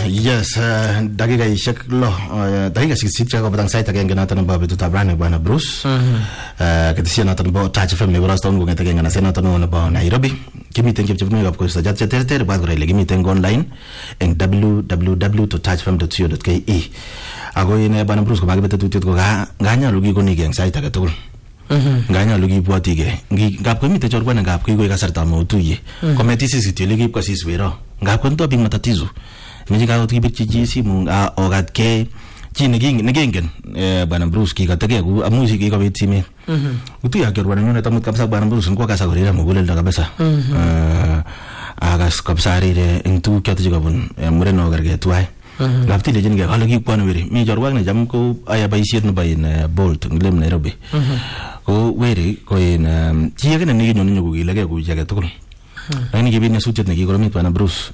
Yes, dakikaishek lo, dakikaishek sitya ko batang site agenge noton nebo betutab rani bwana Bruce. Ketesya noton nebo Touch FM nebo Roston kongete agenge na noton nebo Nairobi. Kimiten chepchepnwekab koisto terter bwat kora ile kimiten online en www.touchfm.co.ke. Ako ine bwana Bruce ko bakibete tutut ko ganyalu kikonike en site age tugul. Ganyalu kibwatige. Ngap komite chorwana ngap kikoe kasarta mautuye. Kometisi sityo kip kasis wero. Ngap konto bing matatizo. Meji ka utibirchi ji simu ogatke chi negingen bwana Bruce kikatege ku amusi kikobit simet. Utuya kerwana nyone tamut kabisa bwana Bruce ngo kasa gorira muguleldo kabisa. Agas kabsarire eng tu kyatu jikabun mureno garge tuai. Lapti le jinge kala kikwana weri mi jorwak ne jam ko aya baisiet no bayin Bolt ngilem Nairobi. Ko weri ko in chi yake ne ngi nyoni nyugo gilege ku jage tukul. Lakini kibini sutet ne kikoromit bwana Bruce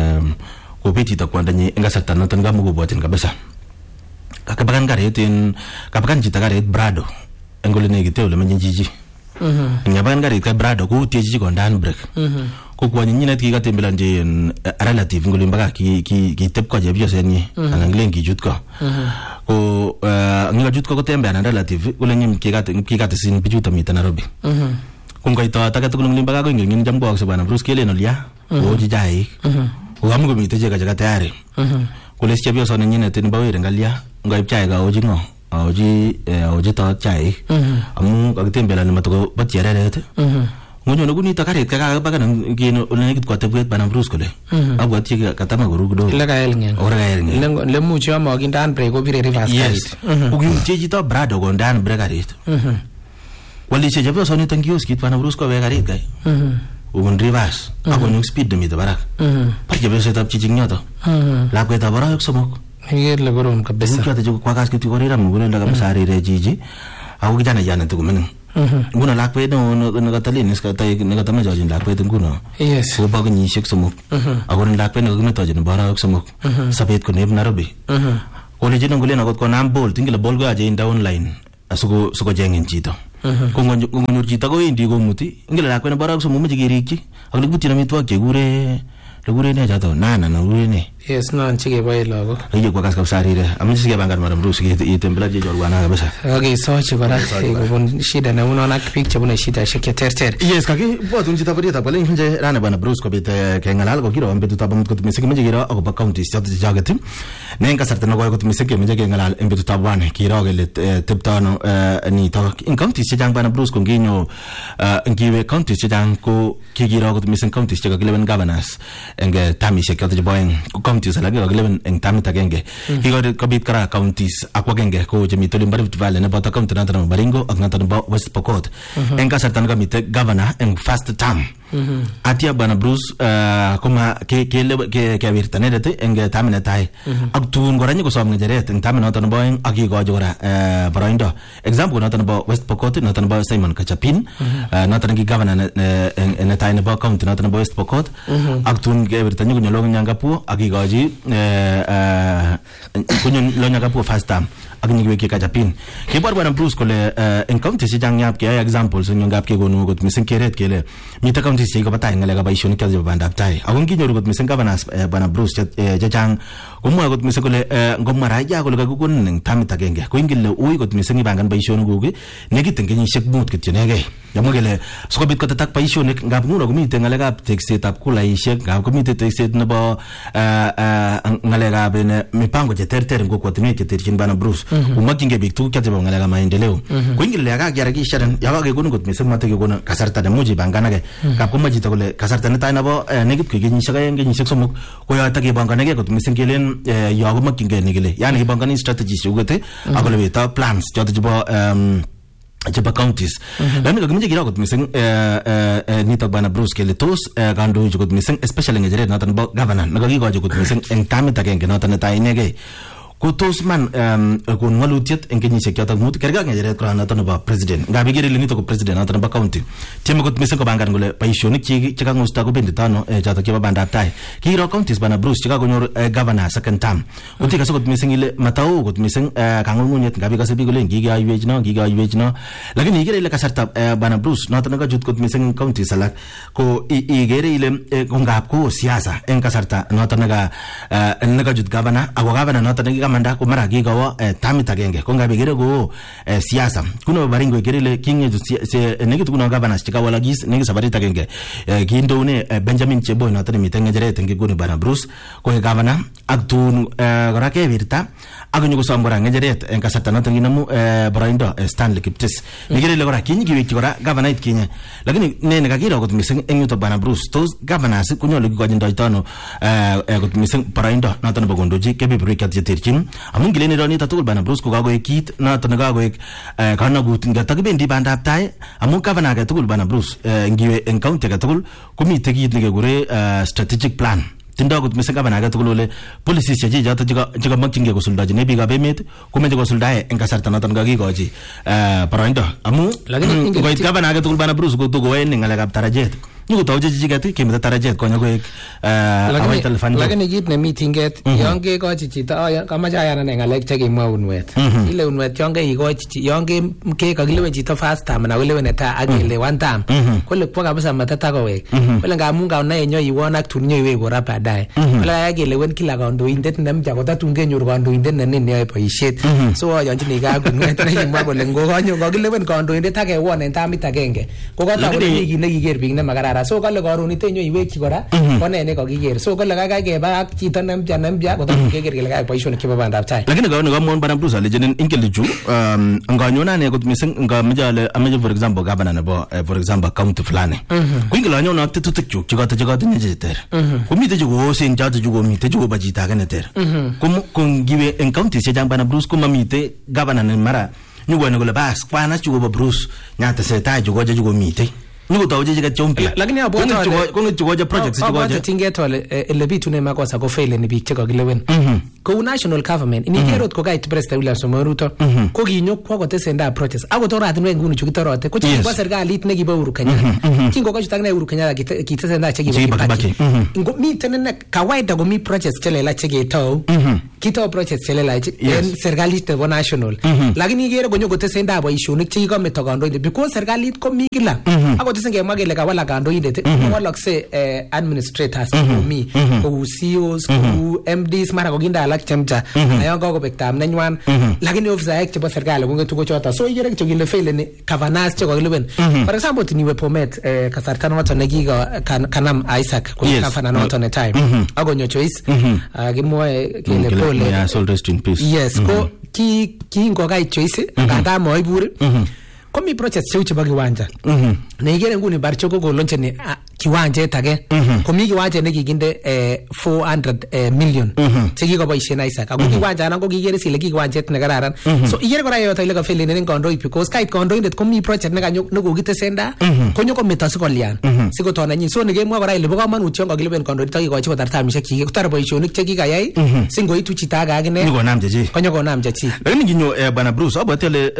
ko peti ta kwanda ni ngasata noton gamu go botin kabisa. Kakabakan garet in kabakan jita garet Brado engole ne giteu le manjiji. Nyaban garet ka Brado ko tieji ko ndan break. Ko kwa nyina ti gatembelan je relative ngole mbaga ki tep ko je biose ni anangle ngi jut ko. Ko ngi jut ko tembe an relative ule nyim ki gat sin bijuta mi Nairobi. Kung kaito taga tukul ng limbaga ko ngin jam ko sa bwana Bruce kele no lia. O jijai. Ugamu ko mite je ka jaga tayari. Kules chebio so nyine tin bawe ngalia ngai chai ga oji ngo. Oji ta chai. Amu ka tembela ni matuko batiere rete. Ngonyo no kuni takaret ka baga nang gino ulenegit ko tebet bwana Bruce kole. Abwat chi ka tama guru gudo. La ka elngen. Ora ka elngen. Le mu chwa mo gindan break ko bire reverse kait. Ugi cheji to Brado go ndan break arit. Wali se jabyo so ni tangios kit bwana Bruce ko be garit kai. Ugun reverse. Ako nyung speed de mi de barak. Par jabyo se tap chiching nyoto. La ko ta barak somok. Hiyer le gorom kabisa. Mukya te kwa kas kiti korira mugule la kamsari re jiji. Ako kijana jana tu kumen. Nguna la ko no katali ni ska tai ni katama jojin la ko nguno. Yes. Ko ba ni shek somok. Ako ni la ko no gumeto jin barak somok. Sabet ko ne Nairobi. Ko le jino ngule na ko nam bol tingila bol go aje in online. Asuko jengin chito. Kongonyo chito ko indi ko muti ngila la ko na barak somok meji kirikchi. Ak libuti na mitwa ke gure ne jato nana na gure ne. Yes, nan chike boy logo. Ayo kwa kas kapsarire. Amisi ke bangar madam Bruce itembela je jorwana kabisa. Okay, so chikora ikon shida na unaona picture buna shida shike terter. Yes, kaki bot unjita bari ta pale nje rana bwana Bruce ko bete ke ngalal ko kiro ambe tuta bamut ko tumisike meje kiro ako ba county state jagatim. Ne kasarta no ko tumisike meje ke ngalal ambe tuta bwana kiro gele teptano ni to in county se jang bwana Bruce ko nginyo ngiwe county se jang ko kigiro ko tumisike county se ko 11 governors enge tamishe ko boyeng counties lagi ko 11 eng tamita genge higo ko bit kara counties akwa genge ko jemi to limbar valley ne bota county na tan Baringo ak na tan West Pokot eng kasartan ko mite governor eng first term atia bwana Bruce kuma ke wirtane dete eng tamina tai ak tun gorani ko som ngejeret eng tamina tan boyeng agi go jora baroindo example na tan West Pokot na tan Simon Kachapin na tan gi governor en tai ne ba county na tan West Pokot ak tun ke wirtane ko nyolo nyangapu agi goji kunyon lo nyagapu first time agni weke Kachapin ke bwana Bruce ko le en county si jang nyap ke examples nyangap ke gonu got misen keret ke le mita county si ko batay ngala ga baisyon ke banda tay agun gi nyoru got misen governors bwana Bruce jang ko mo got misen ko le ngomara ja ko le ga gun ning tamita genge ko ingil le uy got misen ibangan baisyon gugi negit ngeni shek mut ke tinege yamogele so bit ko tatak baisyon ngap nguno ko mite ngala ga text tap kulai shek ngap ko mite text no ba ngala ga ben mipango je terter ngo ko tme ke terchin bwana Bruce umakinge big tu kyate ngala ga maendeleo ko ingil le ga gyara gi sharan yawa ge gun got misen mate ge gun kasarta de muji bangana ge kap ko maji to le kasarta ne tay na bo negit ke gi shaga nge ni shek somuk ko ya tagi bangana ge got misen kelen yawa makinge nigile yani bangani strategy sugate agole beta plans jote bo Jaba counties. Lami ko gumije gira ko mising ni to bwana Bruce ke letos gandu ko mising especially ngejere na tan governor nagagi ko mising en tamita genge na tan tai nege ko tos man kon ngalutiet en kenyisiek chotok mut kerga ngejeret kora noton nebo president ngabi gere le nito ko president noton nebo county tieme kot mising ko bangan kole boisionik che kangusta ko benditano chotok chebo bandab tai kiro counties bana Bruce chikakonyor governor second term utika so kot mising ile matao kot mising kangungunyet ngabi kasebi kole ngigaywech no lakini igere ile kasarta bana Bruce noton kajut kot mising counties alak ko igere ile ngap ko siasa en kasarta noton naga jut governor ako governor noton nekikamanda ko mara kikawa tamit agenge ko ngabe gere ko siasa kuno baringo gere le kinge se nekitu kuno governors chikawalagis negi sabarit agenge kindone Benjamin Cheboy noton miten ngejeret ngikuni bana Bruce ko governor ak tun kora ke virta agonyo ko sombora ngejeret en kasarta noton ginamu boroindo Stanley Kiptis nigere le kora kinyi kiweki kora governor itkinye lakini ne nekakiro kot mising en yuto bana Bruce tos governors kunyolu kikojindoitono kot mising boroindo noton nebo kondoji kebeberwek cheterchin amun gileni ronito tugul bana Bruce ko kagoek kit noton nekagoek kanagut ngatakibendi bandab tai amun governor age tugul bana Bruce ngiwe en county age tugul komite kit nekekure strategic plan tindo kot mising governor age tugul ole policies che joto chikamakchingei kosuldaji ne biikab emet komeche kosuldae en kasarta noton kakikochi boroindo amun lakini ngoit governor age tugul bana Bruce ko tokoen ngalekab tarajet nyuko tawje jiget kemeta tarajet konya koek awaital fan lakini kit ne meetinget yon ke kochi chito kamache ayana ne ngalek chekimwa unwet ile unwet yon ke ikochi yon ke kakilewen chito first term na kulewen eta akile one term kole kwa kabisa matata kowek kole ngamun kaunai nyo iwon ak tun nyo iwe kora baadaye kole akelewen kila kandoindet nemja kotatun kenyor kandoindet ne nini yoe boisiet so ayonjini ka unwet nekimwa kole ngokanyo kakilewen kandoindet akewon en tamit agenge kokata kole iki nekiker biik nemakara so kale karon itenyo iweki kora kone ne kakiker so kale kaka keba ak chito nembya kotatun keker kele kaya boisionik chebo bandab tai lakini kaone kamwon bana Bruce alejenen ingelichu nganyona ne kot mising ngamaje ale amaje for example governor nebo for example county fulani ko ingela nyona tetutik chu chikoto nyejeter komite chu kosen chato chu komite chu bajita age neter kongiwe en county che jang bana Bruce komamite governor ne mara nyugone kole bas kwana chu bo Bruce nyata seta chu goje chu komite nuko tawje jiga chompia lakini abota kongo chugoje projects chugoje tingetole ele bitune makosa ko fail ni bik chekakilewen ko national government ini kerot ko kait president William Samoei Ruto ko kinyo kwa kotesenda projects ako toratinwe ngunu chukitorote ko chikwa serikalit ne kiba Uhuru Kenyatta kingo ko chutagna Uhuru Kenyatta kitesenda chekibaki ngo miten ne kawaida go mi projects chelela cheketau kitau projects chelela en serikalit nebo national lakini kero gonyo kotesenda boisionik chekikometo kandoinde because serikalit ko mi kila ako tisingemwa kele kawala kandoindet walakse administrators komi kou CEOs kou MDs mara kokinda alak chemcha ayon kakobek tam nenywan lakini officer chebo serikali kongetu ko chota so igere kicho kile fail ni governors che kokilewen for example tiniwe Bomet kasarta noton nekika kanam Isaac ko governor noton ne time agonyo choice kimwoe kele pole soul rest in peace yes ko ki ngokai choice ngata moibur komi project chebo kiwanja ne igere nguni barchoko ko launcheni kiwanjet age komi kiwanjet nekikinde 400 million chekikoboisien Isaac ako kiwanja nan ko kigere sile kiwanjet ne kararan so igere kora yoto ile ka fail ne kandoik because kait kandoindet komi project nekokitesenda konyo kometa sikolian sikotona nyi so nekemwa kora ile bo kamanut yon kakileben kandoindet akikochi kotartamishek chiki kotar boisionik chekikayai singoitu chito age akine konyo konam jechi lakini kinyo bana Bruce abotele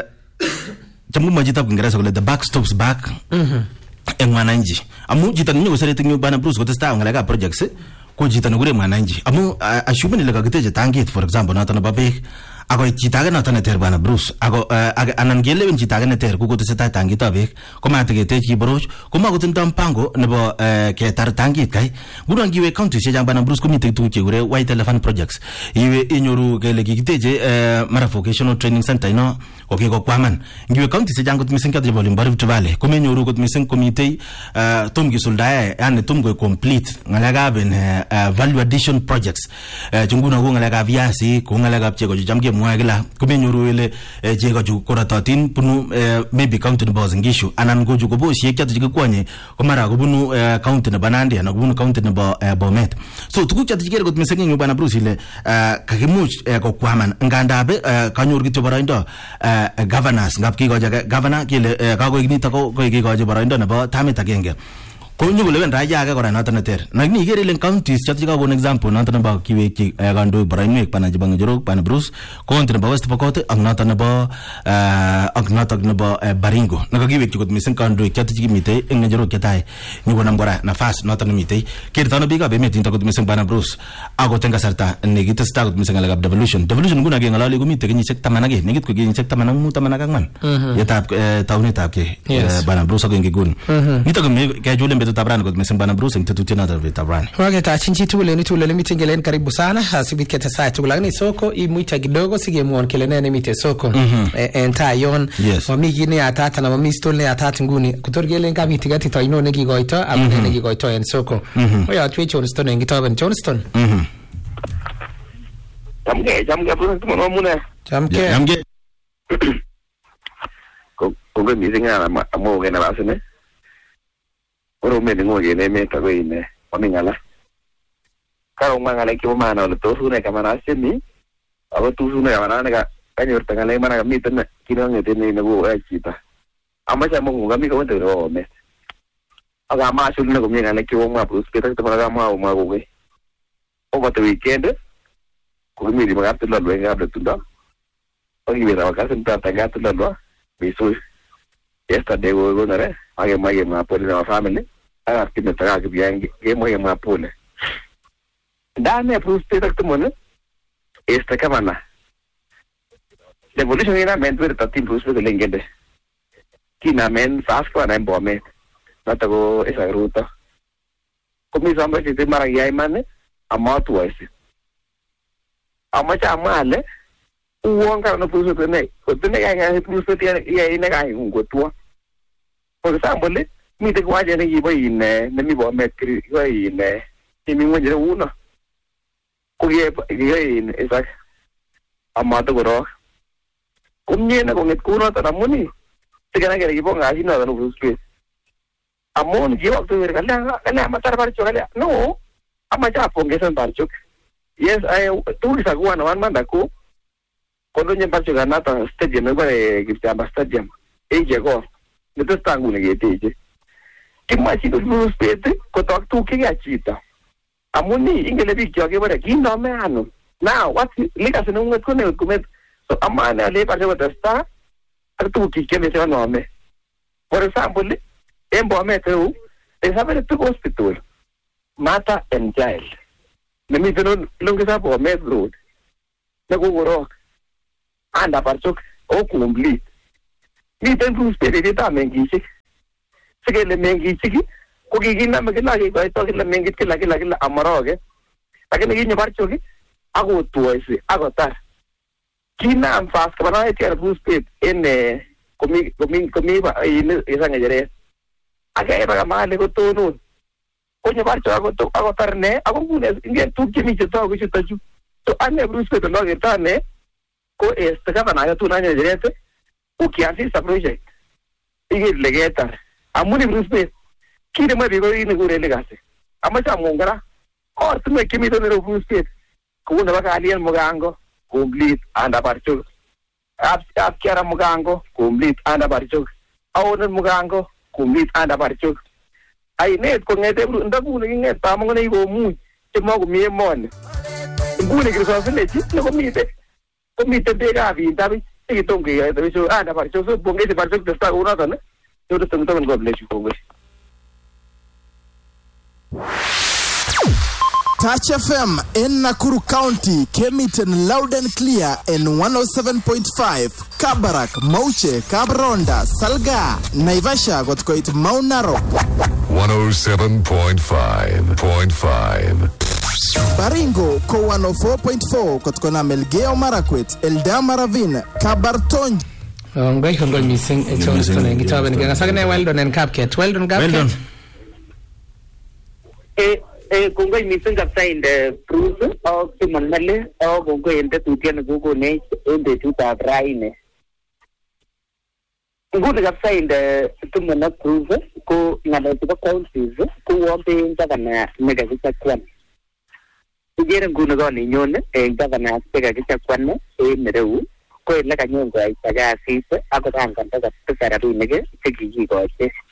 jamu majita Kiingereza kule the back stops back en mwananchi amu jita ninyo kusarete nyo bana Bruce kotesta ngaleka projects ko jita ngure mwananchi amu assume ile kakiteje tangit for example na tana babek ako jita na tana ter bana Bruce ako anangele wen jita na ter ko kotesta tangit abek ko ma tegete ki broch ko ma kutinda mpango nebo ke tar tangit kai gudan giwe county se bana Bruce committee tu ke gure white elephant projects iwe inyoru kele kikiteje mara vocational training center ino okay ko kwaman ngiwe county se jangot mising ka jebol mbar vale komenyoru kot mising committee tom gisuldae yani tom go complete ngalaga ben value addition projects chunguna ko ngalaga viasi ko ngalaga chego jamge mwagila komenyoru ile chego ju koratotin punu maybe county boss ngishu anan go ju ko bo sie kyatu jikwanye ko mara ko bunu county ne banandi ana ko bunu county ne Bomet so tuku kyatu jigere kot mising ngi bana Bruce ile kakimuch ko kwaman ngandabe kanyor kityo baraindo governors ngap kikoje governor kile kako ignita ko kikoje baraindo nebo tamit agenge ko nyukulewen raia age kora noton neter lakini ikere ile counties choto chikakon example noton nebo kiwekyi kandoik barainwek pana chebo Ng'echorok pana Bruce county nebo West Pokot ak noton nebo Baringo nakakiwekyi kot mising kandoik choto chikimitei eng Ng'echorok chetai nyikonam kora nafas noton nemitei kertono biikab emet into kot mising pana Bruce akot eng kasarta nekitestai kot mising ngalekab devolution nguno kengalali komitei kenyisiek 10 nekit ko kenyisiek 15-14 yetab taunetab ke pana Bruce ak ngiguni nito ko kechule betutab rani kot mising pana Bruce eng tetutiet noto betutab rani waketachin chi tugul en tugul lemiten kelen karibu sana asibit ketesai tugul lakini soko imuita kidogo sigemwon kele ne nemite soko en tayon mami kit neyatat anan mami stol neyatat nguni kotor kelen kabit katit ainon nekikoito ak ne nekikoito en soko oyatwech Johnston en kitoben Johnston Jamge mune. Jamge. Ko missing amo ke na basene. Oro me ngo ke ne me ta ko ine. Omingala. Karo mangala ki mana ole to sune ka mana semi. Abo tu sune ka mana ka kanyor tangale mana ka miten kino ngete ne go chita. Amacha mo ngami ko te ro me. Aga ma sul ne ko me ngala ki wo ma plus ke ta ta ma go ke. Over the weekend. Kumi di magatu la luenga de tunda. Ogi be la casa en tata gato la lua. Bisu. Yesterday we go nare. Age ma pole na family. Aga kime taga ke bien ke mo ma pole. Dame fruste tak tumone. Esta kamana. Devolution ina men ver tatin fruste de lengende. Kina men fast kwa na mbome. Natago esa ruta. Kumi samba si te maragay mane. Amatu ese. Amacha amale uang karena pusat ini, kutune yang pusat ya ini kaya unggutua. For example, mi te kuaja ni iba ini, nami bawa metri iba ini, ini mungkin jadi una. Kuye ini, esak amata koro. Kumye na kungit kuno tanamuni, sekarang kira iba ngaji na tanu pusat. Amun jiwa tu kala amatar barco kala, no, amacha ponggesan barco. Yes, tu bisa gua nawan mandaku. Kalau nyempat juga nata stadium, gue gitu apa stadium. Jago, itu tanggung lagi itu. Cuma sih tu dulu sepeda, kota waktu kaya cita. Amuni ingin lebih jauh ke mana? Gini nama anu. Now, what? Lihat senungut kau nih kumet. So amana lepas jauh testa, aku kiki macam nama. For example, embo tu, sampai tu hospital, mata and child. Nami tunon long sa po med road. Nagugurok. Anda parchok o complete. Ni ten plus pede ta mengisik. Sige le mengisik. Ko gigina magilagi ko ito kila mengit kila amaroge. Aga naging parchok ako tuwese ako tar. Kina ang fast ka na iti plus pede en kumi ba isang ngajere. Aga iba kamali ko tunon. Konya barco ako tarne ako muna inge tu kimi chito ako chito ju so ane Bruce ko no gertane ko esta ka na tu na direte o kiasi sa project ige legeta amuni Bruce pe kire ma bigo ni gure legase amacha mongara or tu me kimi to no Bruce pe ko na baka alien mogango complete anda barco ap kiara mogango complete anda barco awon mogango complete anda barco ai net ko ngete ndaku ni ngete pa mo ngi go mu te mo ko mi mon ngune ki so fele ti ko mi te de ga vi ta bi ti to ngi ya de so anda par so bonge se par so te sta una ta ne to to to ko bless ko ngi Touch FM in Nakuru County came it in loud and clear in 107.5. Kabarak, Mauche, Kabronda, Salga, Naivasha got quite Mount Narok. 107.5. Baringo ko 104.4 kotkona Melgeo Marakwet, Eldama Ravine, Kabartonj. Ngoi missing Johnston en kitaben nga sagane Weldon en Capcat. Weldon Capcat. Kungoi missing kapsa in the Bruce o Manale o kungoi ente tutian gugu ne ente tuta braine. Nguni kapsa in the tumana Bruce ko ngada tuka counties ko wampe ngana mega kisa kwan. Ujere nguna gani nyone ngana mega kisa kwan mereu ko ila kanyon ko isaga asise ako tangkan ta tsara ru nege tiki ko ite.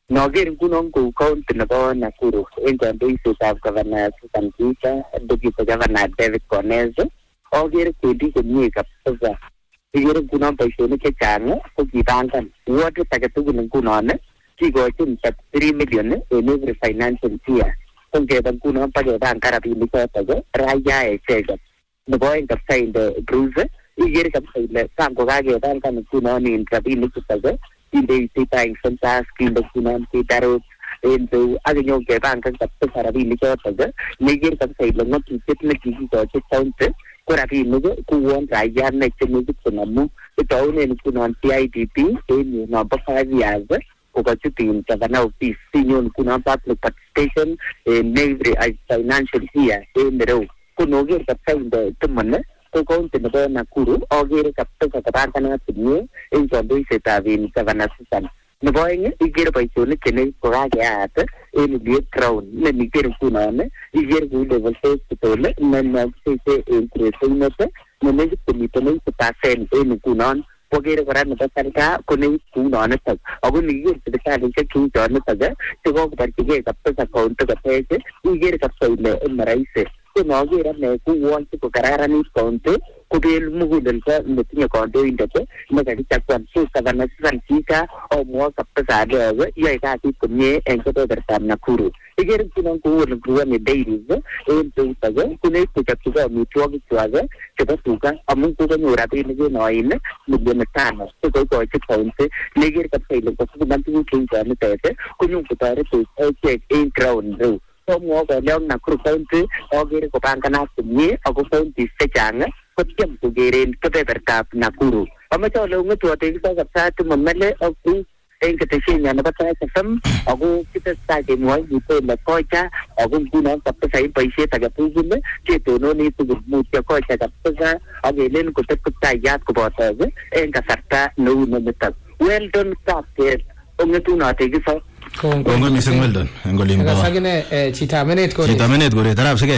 Noger ngunon kou county nebo Nakuru en kandoisetab Governor Susan Kika, Deputy Governor David Koneze, oger kwendi komie kabisa. Igere ngunon boisionik chechang ko kibangan. Ward age tugul ngunon kikochin 3 million in every financial year. Kongeba ngunon pakebangan rabinik choton raia echeket. Nebo en kabisa inde Bruce, igere kabisa ile tangu kakebangan ngunon in rabinik chuton inde itaing census, kinde ngunon kitarot endo aginyo kebangan kabisa rabinik choton igere kabisa ile ng'otutiet nekikikochi county ko rabinik kuwon raia nechenekit konamu itaunen ngunon CIDP en number 5 years kokochutin governor office sinyon ngunon public participation in every financial year en reu kunoger kabisa inde timon ko county nebo Nakuru ogere kabisa kabanganat komie en kandoisetab Governor Susan. Nebo oeng igere boisionik chenekit kokakeyat en Elliot Crown nemiten ngunon igere kou level hospital nenokisese en Kuresoi nenekit komiten 80% en ngunon kokere kora nebo serikali ko nekit kounonitok ako nikiker sipitalisiek cheu chonitok chekokoborchigei kabisa county kotech igere kabisa ile marahisi ko noker ane kouwon sikokararanit county kobel muguleldo netinye kandoindet nekakichaguan so Governor Susan Kika omwoe kabisa ale yoe kasit komie en kebebertab Nakuru. Igere ngunon kou ole dairies en cheutok konekit kochopchigei amitwogikchwak chebo tuga amun kokonyor rabinik en oin milioni 5 sikoikochi county nekere kabisa ile kosubunan tuguk cheu chonitet konyon kotoretech echek en ground reu. Omwoe kole ak Nakuru County ogere kobanganat komie ako counties chechang kotyem kokeren kebebertab Nakuru. Amoche ole ong'etwote kabisa timomele ak en ketesyenyon nebo Taach FM ako kitestai kemwoe kele kocha ako ngunon kabisa en boisiet age tugul ketononi tugul mutyo kocha kabisa ak kelen kotep kiptayat kobotok en kasarta neu nenitok. Well done staff ong'etunote kisa. Kongoi mising Weldon en olimbo. Akasakine chitab emet kore. Chitab emet kore tarab sige.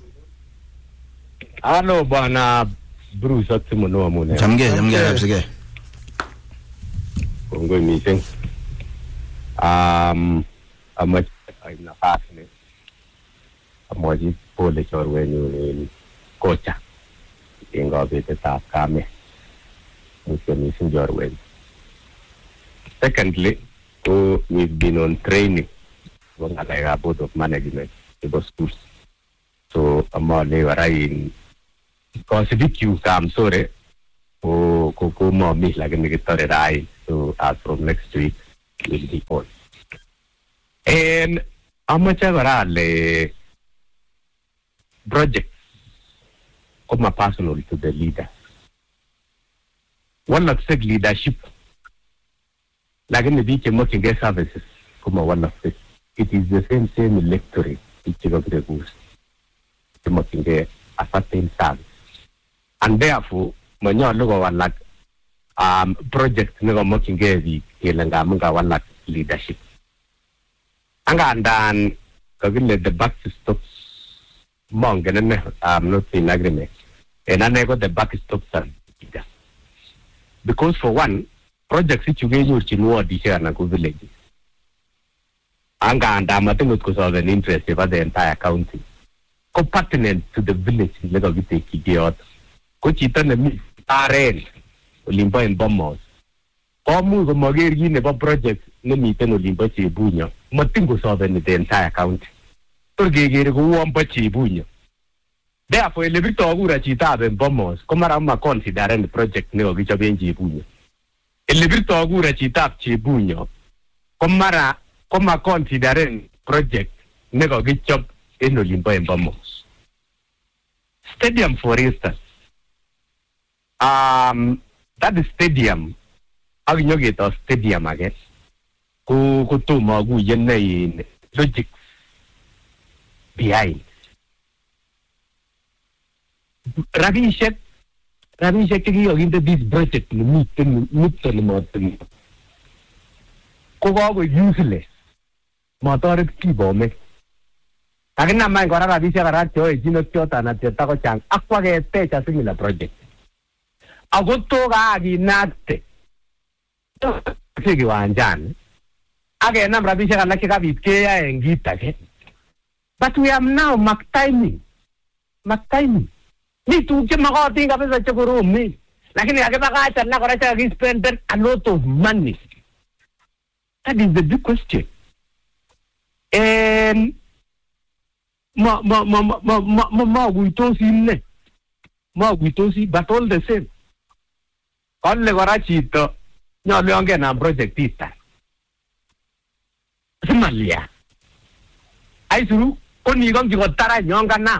Halo bwana Bruce ak Timono amune. Chamge tarab sige. Kongoi mising. Amach ay nafas ni. Amoji pole chorwenyu ni kocha. Inga betetab kame. Kongoi mising chorwenyu. Secondly, we've been on training on the board of management in schools. So I'm all in because if you come sorry, more me like a negative eye. So as from next week will be on. And how much ever the project come personal to the leader. One of said leadership. Like in the beach and working guest services, come one of it. It is the same electorate, each of the goose. The working there at a certain time. And therefore, when you look at like project never working there, the Kelangamunga one like leadership. And then the back stops monk and I'm not in agreement. And I got the back stops and because for one, projects which you get your chinua disha na ku village. Anga and amating could solve an interest about the entire county. Co-pertinent to the village in Lego Gite Kigiot. Cochitan the Miss Aren, Olimba and Bombos. Pomu the Mogeri never project, no meeting Olimba Chibunya. Matingo solve the entire county. Turgegi go one pachi bunya. Therefore, a little bit of Urachita and Bombos, Comarama consider the project no which of Benji Bunya. El librito agura chitap chibunyo. Koma consideren project nego gichop in Olimpo and Bamos. Stadium, for instance. That is stadium. How you get a stadium again? Kutu magu yene logic behind. Ravi Shekti into this budget, meeting Martin. Koga was useless. Motor keyboard. I can not mind what I wish I had to Gino Chota and the Taco Chang. Aqua get a similar project. I got to Agi Nate. Figure one Jan. agenam rabishek alak chekabit keyae eng kit age. But we are now mark timing. Ni tuguk chemakatin kabisa chekorom ni. Lakini kakibakach alak kora chekakispenden a lot of money. That is the big question. And maguitosi but all the same. Kole kora chito nyolu yongenam project ita. Simalia. Aisuru koni kongchi kotara nyonganam.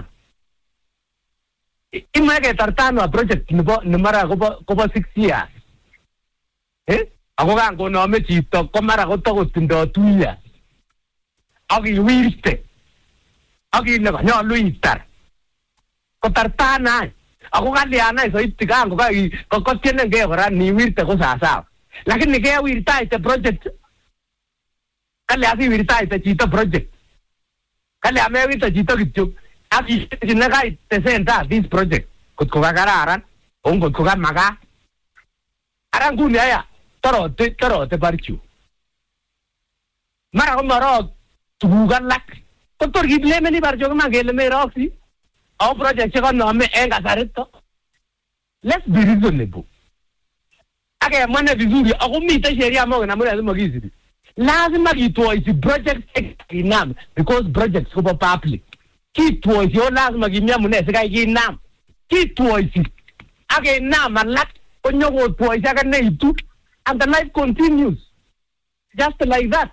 Ima ketartano a project nimara kobo 6 years. Ako kan konome chito komara kotokotindo 2 years. Akiwirte. Akile konyolu itar. Kotartana. Ako kaliana soiti kango kotienenge kora niwirte ko sasawa. Lakini kewirta ite project. Kali asiwirta ite chito project. Kali amewirta chito kityo. Aki chinaka tesenta this project. Kutko kakararan. Ongo kuka maga. Aranguni aya. Torote barchu. Mara kumaro tugugan lak. Kotor gibleme ni barchu kama geleme roxy. Our project cheko nome enga sarito. Let's be reasonable. Ake mwana vizuri akumita sheria moga na mwana magizidi. Lazima kitwaisi project kinam because projects ko public. Kitwaisi yo lazima kimya mune sika kinam. Kitwaisi. Ake nam alak onyogo twaisi aka neitu and the life continues. Just like that.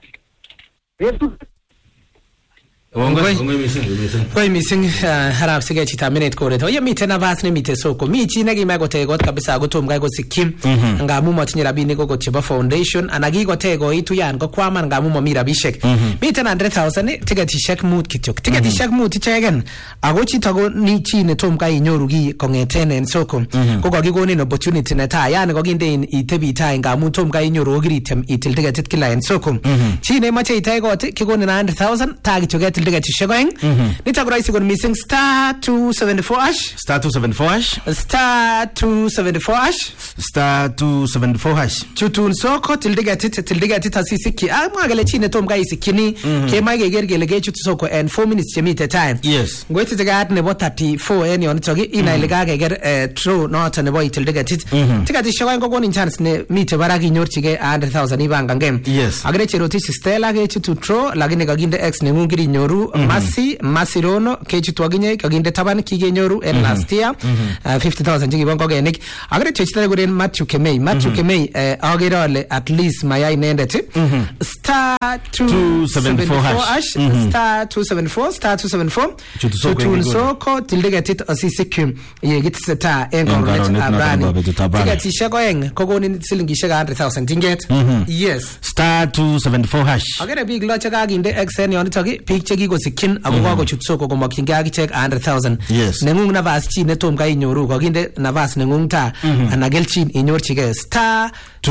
Koi missing harap sige chita minute ko reto. Yemi tena vas ne mite soko. Mi chi nagi mai gote got kabisa gotom gai go sikim. Ngamu mo tinyira bini go gocheba foundation. Anagi gote go itu yan go kwama ngamu mo mira bishek. Mi tena 100,000 ticket shek mood kityok. Ticket shek mood tichegen. Ago chita go ni chi ne tom kai nyorugi kongetene en soko. Go go gigo ni opportunity na ta yan go ginde in itebi ta ngamu tom kai nyoru gritem itil ticket kila en soko. Chi ne mache itai go kigo ni 100,000 tagi choget ticket shagoing. Nitagura isi gon missing star 274 hash. Star 274 hash. Star 274 hash. Star 274 hash. Chutun soko tildiga tita sisiki. Magale chine tom ga isikini. Ke mage gergele ge chutu soko and 4 minutes chemite time. Yes. Ngweti tiga ne bo 34 eni on togi ina iliga ge ger true not ne boy tildiga tit. Tiga ti shagoing go gon chance ne mite baragi nyorchige 100,000 ibanga game. Yes. Agre cheroti stella ge chutu true lagine gaginde x ne ngiri nyoru Masirono kechitu aginye kaginde taban kige nyoru en last year 50,000 jigi bongo genik agre chechita guren Matthew Kemei agirale at least mayai nendete star 274 hash star 274 chutun soko tildiga tit asisikum ye gitseta engolet abani tiga tishego eng kogoni silingi shega 100,000 dinget yes star 274 hash agere big locha gaginde xn yon togi picture gigo sikin agogo go chutsoko go makinga agichek 100,000 yes nengung na vas chi ne tom ga inyoru go ginde na vas nengung ta anagelchin inyorchige star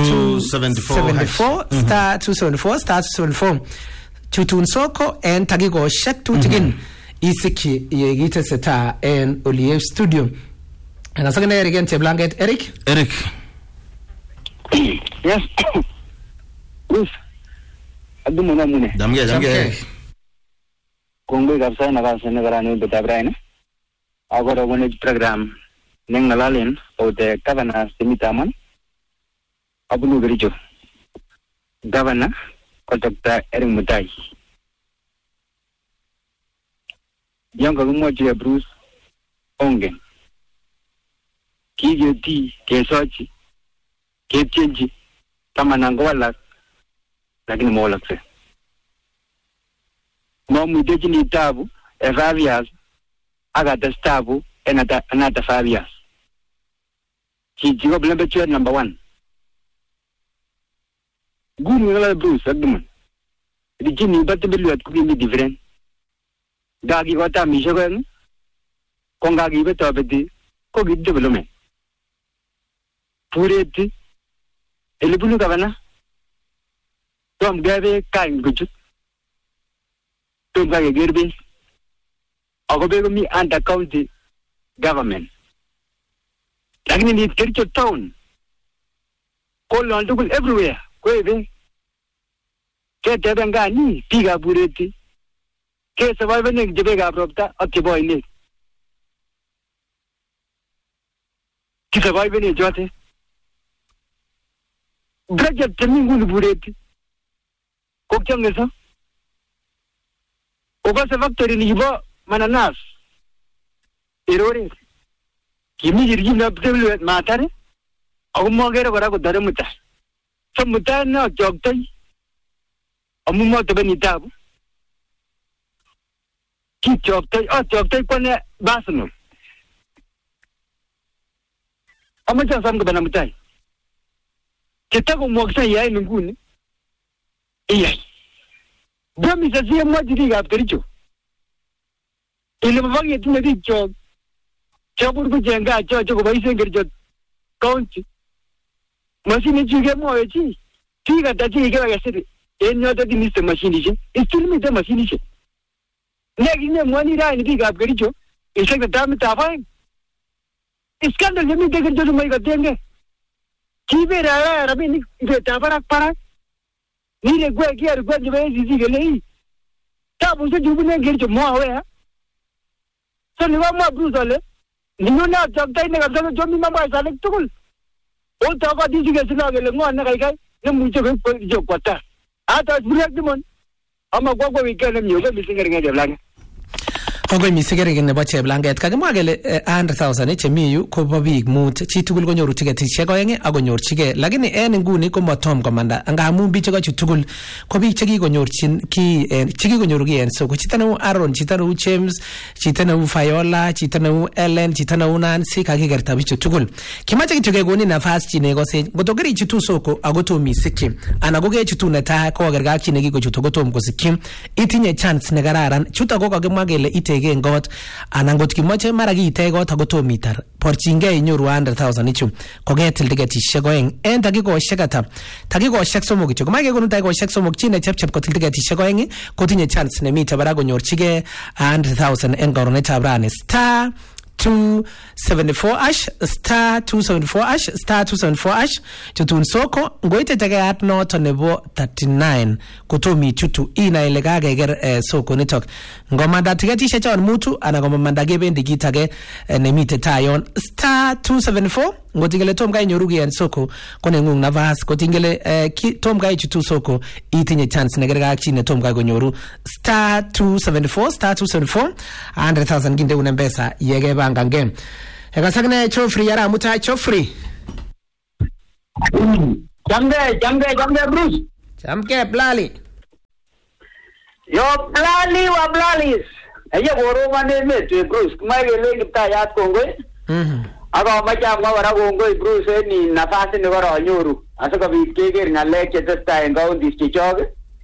274 star 274 chutun soko en tagigo shek tu tigin isiki yegite seta en Olive studio ana sagene Eric Blanket Eric Yes. Yes. Adumo na mune. Damge. Kongwe kapsa na kapsa na karani betabraine. Agora gone program neng nalalin o de Governor Simitaman. Abunu gerijo. Governor ko Dr. Eric Mutai. Yanga gumo je Bruce Ongen. Kigeti kesochi. Ketchenji kama nangwala lakini molakse. Mwamwiteji ni tabu 5 years agata stabu another 5 years. Chichigo blembe chwe number 1. Gunu ngala Bruce agduman. Dijini batte belu at kubi different. Gagi kota misho ko kongagi beto bedi ko gid development. Pureti elibunu gavana tom gabe kain gujut tom gage gerbe agobe mi under county government lakini ni Kericho town call on to everywhere kwebe keteben gani biikab Bureti kesurvivenen chebekab ropta ak chebo oinet kisurvivenen chote project chemi nguni Bureti ko kiong'eso okose factory nikibo mananas Eroret kimi kirkinab tebluet matar ako mogere kora kotore mutai so mutai ne achoktoi amu motebeni tabu achoktoi kwane Arsenal amache asam kobana mutai kitakomwokse iyai nguni iyai Promise siya mwaji biikab Kericho ile mabangetinye biik chok chobur kuchenga chocho koboisien Kericho county mashini chu kemwoe chi biik ata chi kewekesir en yoto kimiste mashinishek still miten mashinishek nekinye mwani raini biikab Kericho isekte tamitab aeng iskandal chemiten Kericho chumoi kotenge kibere rabinik ibetab barak nile gwe kiari gwe chebo ACC kele hii tabushek chubunen Kericho mwawe so nibo mwa Bruce ole ninyone achoktai nekabisa chomi mambaisa alek tugul otokoti sikesilo kele ng'o nekaikai nemuche koib Kericho kwo tai hata Burek Dimon amakwo kwo weekend nemie ko missing keringe Cheplanget Ogoi mising keringe nebo Cheplanget kakimwa kele 100,000 chemi yu kobo biik mut chitugul konyoru tiketishek oeng akonyorchigei lakini en nguni komatom komanda ngamun biik chekachu tugul ko biik chekikonyorchin chekikonyoru ki en soko chito neu Aaron chito neu James chito neu Viola chito neu Ellen chito neu Nancy kakikerta bichu tugul kimache kityo kekonin nafas chi nekose ngoto kerichutu soko akotom isikyi ana ko kechutu netai ko kerga ak chi nekikochut akotom kosikyi itinye chance nekararan chuto ko kakimwa kele ite got anan ngot kimoche mara kiitech got akotom itar porchingei inyoru 100,000 ichu koketil tiketishek oeng en takikoshek ata takikoshek somok kityo komache kekonu takikoshek somok chi nechepchep kotil tiketishek oeng kotinye chance nemite barak konyorchigei 100,000 en karonetab rani star 274 star 274 chutun soko ngoite tegeat noto nebo 39 kotomi chutu ina ile kakeker soko nitok ngomanda tiketishek chon mutu ana ngomanda kebendi kitage nemite tayon star 274 ngotingele tom kai nyoru en soko konengung navas kotingele tom kai chutu soko itinye chance negerga ak chine tom kai konyoru star 274 100,000 kinde una pesa yege banga game ekasakne chofri yara muta chofri jamge Bruce jamke blali yo blali wa blalis eye boroma ne mete Bruce kumagele kiptayat kongoi ako macham wara kongoi Bruce ni nafasi ne wara nyoru asikobit keker ngalek chetestai en counties chechok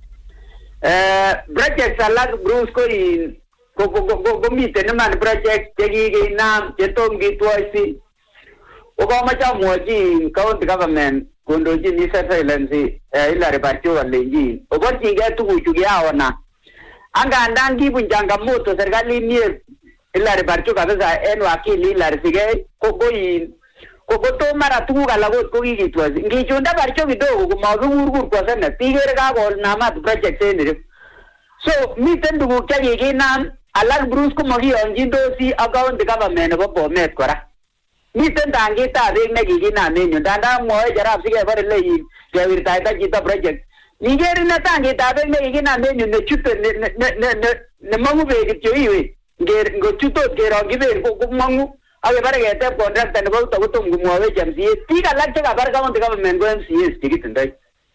project alak Bruce ko miten iman project chekikinam chetom kitwoisi kokomoche amwochi county government kondochin surveillance Hilary Barcho alenjin oborchingei tuguchu kiaona angandan kibun changamoto serikalit nie Hilary Barcho kabisa en wakili Hilary Sigei ko mara tuguk alak ko kikitwoisi ngichunda Barcho kidogo komakikurkur kwa Senate ikere kakonamat project en ireu so miten tuguk chekikinam alak Bruce komakiyonjindosi ak county government nebo Bomet kora miten tangitab beek nekikinam en yu ndandan mwoe Jarab sikebore leyin kewirtaita chito project niker ine tangitab beek nekikinam en yu nechute nemong'u beek kityo iwe ngochutot kerongyi beek komong'u akebare keteb contractor nebo kotom komwowech MCAs biik alak chekabar county government ko MCAs chekitindoi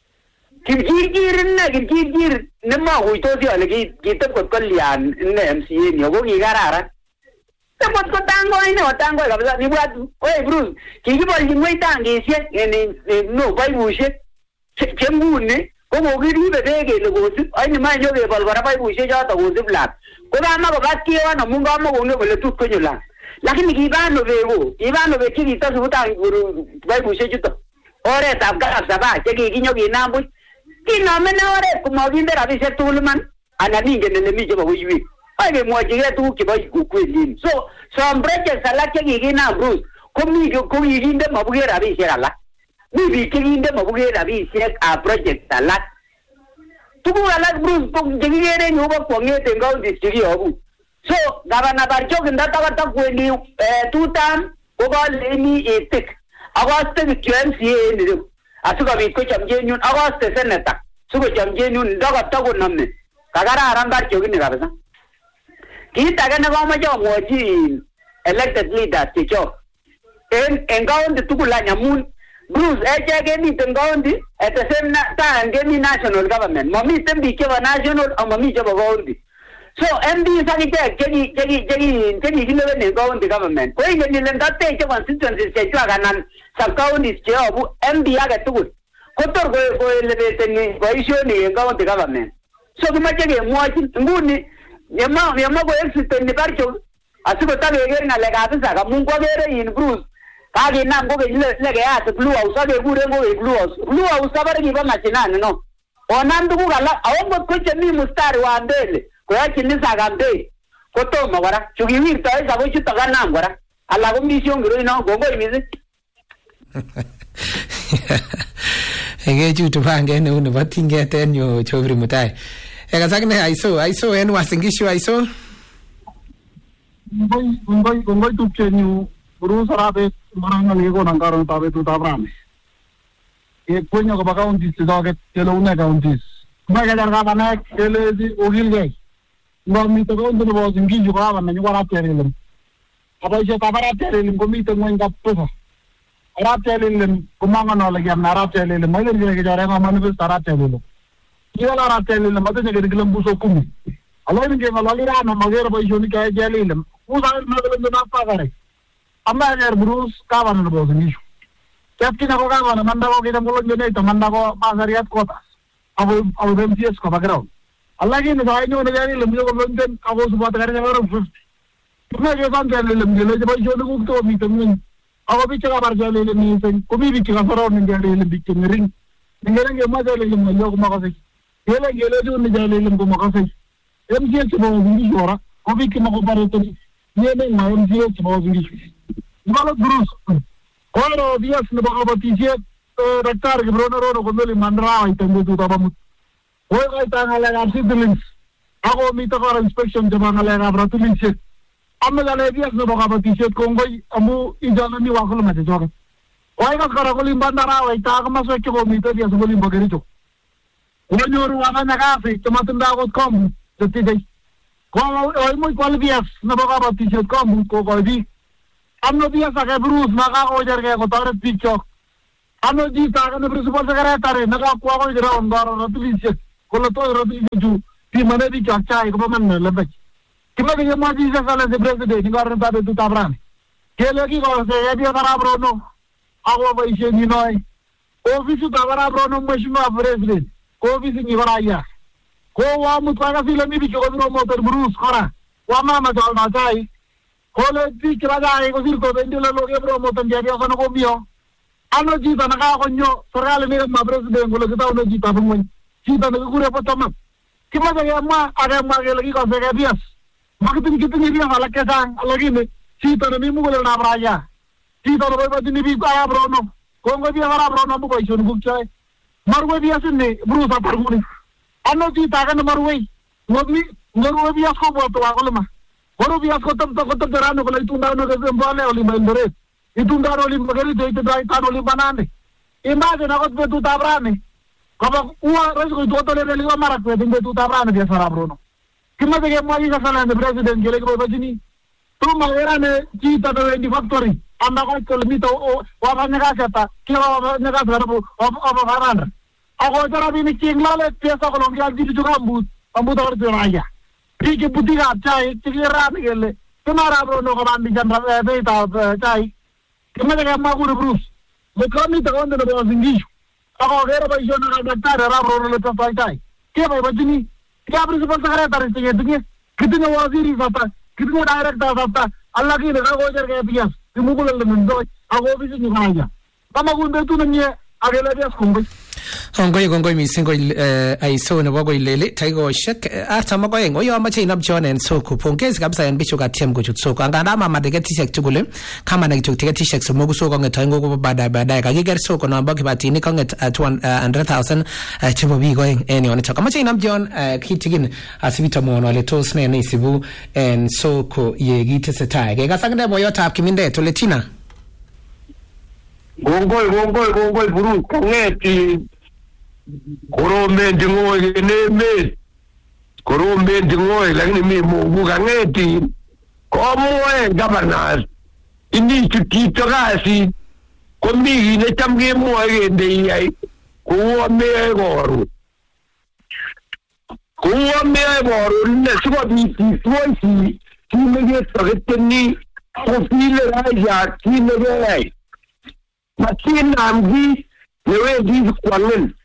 kirkir nemakuitosi ale kiteb kot kolyan ine MCA ni ako kikararan tebot ko tangoi kabisa nibwat oye Bruce kikibolchi ngweny tangisiek paipusiek chenguni ko kokiribe beek kele kosib aini manye nyokebol kora paipusiek choto kosib lat ko kamakobat kion amun kamakongen kole tut konyo lat lakini kibano beek chekitosibutang paipusiek chuto oretab Kapsabach chekikinyokinam buch kinome ne oret komokinde rabisiek tugul iman anan ingen ele mi chebo buiwek akemwochigei tuguk chebo ukweli so some projects alak chekikinam Bruce ko kikinde mabuke rabisiek alak mi biik chekinde mabuke rabisiek ab projects alak Tuguk alak Bruce chekikere yu ko kwong'et en counties chekiyobu. So Governor Barchok ndatokata kwendi 2 term ko kaleni etik. Akoste kityo MCA en ireu. Asikobit kochomchenyun akoste senator. Sikochomchenyun ndokata konome. Kakararan Barchok ni kabisa. Kit age nekomoche amwochi elected leaders chechok en county tugul amun Bruce echek kemiten county at the same time kemi national government. Momiten biik chebo national o momi chebo county. So MPs akichek chekikilewen en county government ko ingen ile ndateche constituencies chechwak anan sub-counties cheyobu MP age tugul kotor koelebeteni boisionik en county government. So kimoche kemwochin nguni yema ko exiteni Barchok asikotakeker ng'alekab Isaac amun kwakere in Bruce kakinam kokeny lekeyat Blue House akekuren kokeny Blue House. Blue House kabare kibo mashinani no. Onam tuguk alak ako ngot ko chemi mstari wa mbele koyochin Isaac campaign kotomo kora chukiwirto Isaac ko chuto kanam kora ala komi shongiro ino kongoi mising. Ekechutu pange neu nebo tinget en yu Chobri Mutai. Ekasakne aiso en Uasin Gishu aiso. Ngoi tupchenyu Bruce Arabet marangal yekonan karonetab betutab rani. Kwenyo koba counties chechoket keleune counties. Mekechar kabanek kelechi okilgei. Ngomite county nebo Uasin Gishu ko kabanenyu ko Arap Chelilim. Boisietab Arap Chelilim komite ngweny kabisa. Arap Chelilim komangen ale kiamna Arap Chelilim. Moingen kele kechore manifest Arap Chelilim. Kiwal Arap Chelilim matinye kele mbuso 10. Alaini ngeng'ololi rano makere boisionik choe Chelilim. Usait mekele napakare. Amaker Bruce gavana nebo Uasin Gishu. Chepkine ko gavana manda ko kitam kolonjoneito manda ko Masariat quarters. Ako MCS koba ground. Lakini sainyo ne Chelilim yo kolonjon ako supporta kare nebo 50. Tumeke san Chelilim kele boisionik kuk to miten ngweny. Ako biik chekabar Chelilim mising komi biik chekasoroni Chelilim biik cheng'ering. Ngelen kemwa Chelilim ng'olyo komakosei. Ngelen kelechun Chelilim komakosei. MCS chebo Uasin Gishu kora ko biik chemakobaretoni ng'eme ng'a MCS chebo Uasin Gishu. Ng'olot Bruce koiro OPS nebo kabatisiet Daktari Kiprono Rono komeli mandarawa iten betutab amut. Koi koita ng'alekab seedlings ako mite kora inspection chebo ng'alekab ratulisiet. Ame ng'alek OPS nebo kabatisiet kongoi amu ijononi wakulima chechoket. Koi kas kora kolin mandarawa ita komaswek chekomite OPS kolin bo Kericho. Konyoru wakanya kasi chematindoi akot kombut chetijei. Koimuch kwal OPS nebo kabatisiet kombut kokoi biik. Ano OPS ake Bruce makakochergei kotoret biik chok. Ano chito ake ne principal secretary nekakwo akoi ground koro ratulisiet kole toi ratulisiek chu pimane biik chok chai kobo man lembech. Kimache kemwochi Excellency President ngoronetab betutab rani. Kele kikosegei biik Arap Rono ako boisienyi noi. Ofisitab Arap Rono Mheshimiwa President ko ofisinyi ko raia. Ko wamut kwa kasile mi biik chekopromoten Bruce kora. Wamama cholno chai. Kole biik chebo chai kosirto bendi lelo kepromoten chepyoso nekomio. Ano chito nekakonyo serikali nekamwa President kole kitaune chitab ng'weny. Chito nekikure bottom-up. Kimache kemwa akemwa kele kikosegei bias. Makitinye bias alak chechang lakini chito nemi muguleldab raia. Chito neboibochini biik Arap Rono. Kongoi biik Arap Rono amu boisionik kuk choe. Marue bias ini Bruce atar kuni. Ano chito ake nemarue. Ngorue bias kobwote wakulima. Koru bias kotepte rani kole itundano mbolea olimbo Eldoret. Itundano olimbo Kericho itundano olimbo Nandi. Imagine akot betutab rani. Koba uwa resi koitotolele liwa marakwet ing betutab rani bias Arap Rono. Kimache kemwochi Excellency President kele kiboibochini. Tuma kerane chito newendi factory. Anda koit kole mito wafanya kazi hata kila wafanya kazi karibu over 500. Ako rabinik chik lolet pesa kolong kialchi chu kambut akot raia. Biik butikab chai chekerani kele kina Arap Rono kobandichan beitab chai. Kimache kemwa kure Bruce. Komite county nebo Uasin Gishu. Akokere boisionikab Daktari Arap Rono letestai tai. Keboibochini. Kya principal secretary cheketinye. Kitinye waziri sata. Kitinye director sata. Lakini kakochergei bias. Kimugulel nemindoi. Ako ofisinyi ko raia. Kama kun betut nemie akele bias kongoi. Kongoi mising aiso nebo koilele taikoshek artam ak oeng oyo amache inamchon en soko pongezi kabisa en bichu katiem kochut soko anganda mama tiketishek tugul kama na kichuk tiketishek somoku soko ngetoy ngogo baadaye kakiker soko namba kibatini konget 100,000 chebo biik oeng en yonito amache inamchon kitigin asibitamon ale tos ne neisibu en soko ye gitesetai kekasakne boyotab kimindet Oletina Gongoi Bruce kongeti koromendi ngoi emet koromendi ngoi lakini mi Mungu kangeti komoe governors inichu kito kasi komi kit necham kemwoe kende iyai kou ameyoe koron sikobit itwoisi kit neketoketeni akofile raisha kit nekeyai makinam ki newendi kwang'en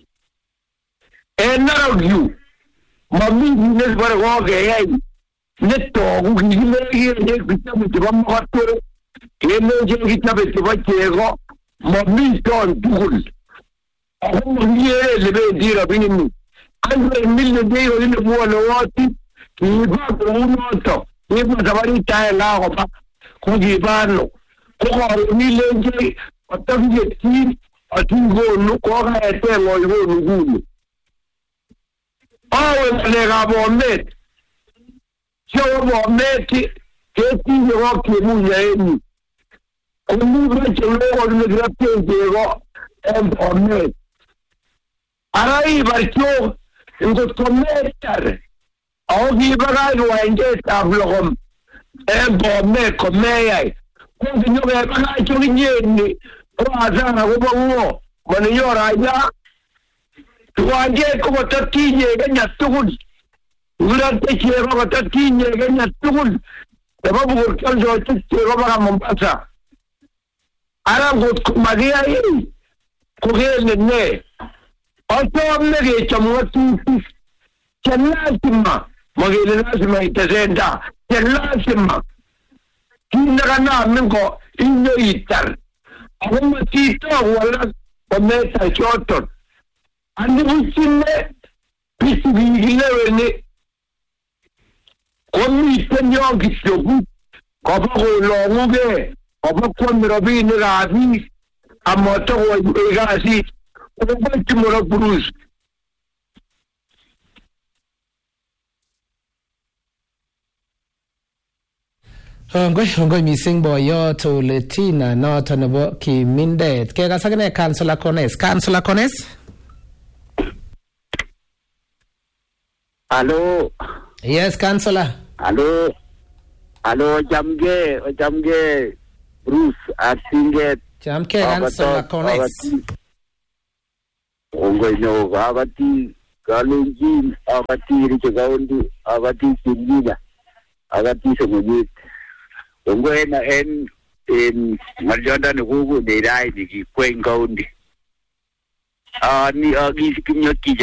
en Narok yu mami kit nesibore kokeyai netogu kikilekenyek kichobe chebo mokotok kelenjin kichobe chebo chego mami ton tugul ako makikere elebendi rabinik 100 million chekikokilebwone woti kiba kounoto kiba sabarit aenge akoba ko kiba ano ko karon ilenjin otakiyetyin atikonu kokaeten oikonu kuni awe ngalekab Bomet chebo Bomet ketinye kokemunya en yu komi chelokokilekirapten chego en Bomet ara ibar chok ngot kometar ako kibakach kiwanjetab Logom en Bomet komeyai kokinyokebakach okinyeni ko asara kobo ng'o maninyo raia kiwanjet ko kototinye Kenya tugul ngirate chego kototinye Kenya tugul nebo bukurkyoldochi chego baka Mombasa ara ngot komakiyai kokele ne asome kechom ng'atutik che lazima makele lazima itesenda che lazima kit nekanamin ko inyo itar ako matitou alak kometar choton anibuchine bichu kikileweni komiten yon kityo koba kolong'ugei koba kwome rabinikab biik amatokoyai kasit kobochi Morok Bruce. Ngoi mising boyot Oletina noto nebo kimindet kekasakne Councillor Kones Hello. Yes, Councillor. Hello, jamge Bruce Asinget. Jamke Councillor Kones. Ngoi no agati Kalenjin agati Richagaundi agati Singida agati Somojit. Ngoi na en Marjonda nugu de rai di Queen County. Ni agi kinyoki